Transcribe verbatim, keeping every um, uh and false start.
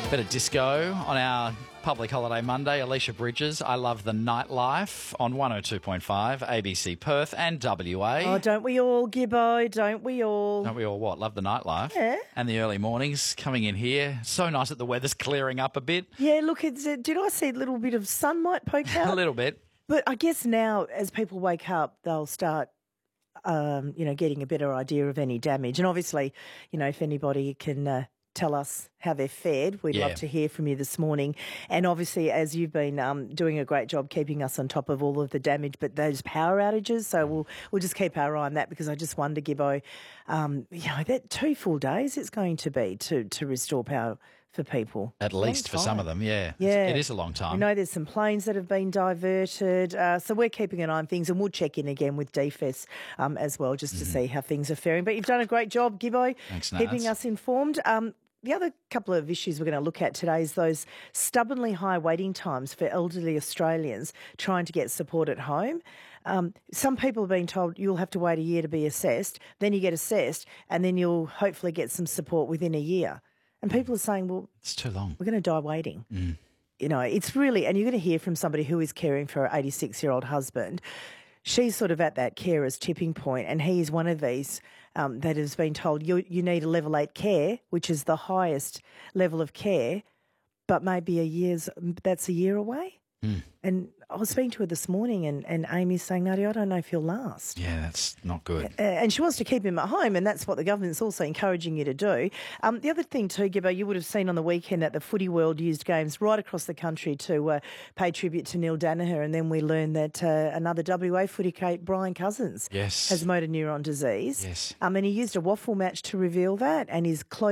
Bit of disco on our public holiday Monday. Alicia Bridges, I Love the Nightlife on one oh two point five, A B C Perth and W A. Oh, don't we all, Gibbo? Don't we all? Don't we all what? Love the nightlife. Yeah. And the early mornings coming in here. So nice that the weather's clearing up a bit. Yeah, look, it's, uh, did I see a little bit of sun might poke out? A little bit. But I guess now, as people wake up, they'll start, um, you know, getting a better idea of any damage. And obviously, you know, if anybody can uh, tell us how they've fared, we'd Yeah. love to hear from you this morning. And obviously, as you've been um, doing a great job keeping us on top of all of the damage, but those power outages, so we'll we'll just keep our eye on that, because I just wonder, Gibbo, um, you know, that two full days it's going to be to, to restore power for people. At least for some of them, yeah. Yeah. It is a long time. We know there's some planes that have been diverted, uh, so we're keeping an eye on things, and we'll check in again with D F E S um, as well, just to see how things are faring. But you've done a great job, Gibbo, Thanks, keeping Nats. us informed. Um, the other couple of issues we're going to look at today is those stubbornly high waiting times for elderly Australians trying to get support at home. Um, some people have been told you'll have to wait a year to be assessed, then you get assessed, and then you'll hopefully get some support within a year. And people are saying, well, It's too long. we're going to die waiting. Mm. You know, it's really, and you're going to hear from somebody who is caring for her eighty-six-year-old husband. She's sort of at that carer's tipping point, and he is one of these um, that has been told you you need a level eight care, which is the highest level of care, but maybe a year's that's a year away. Mm. And I was speaking to her this morning, and, and Amy's saying, Nadia, I don't know if he'll last. Yeah, that's not good. Uh, and she wants to keep him at home, and that's what the government's also encouraging you to do. Um, the other thing too, Gibbo, you would have seen on the weekend that the footy world used games right across the country to uh, pay tribute to Neil Danaher, and then we learned that uh, another W A footy coach, Brian Cousins, Yes. has motor neuron disease. Yes. Um, and he used a waffle match to reveal that, and his close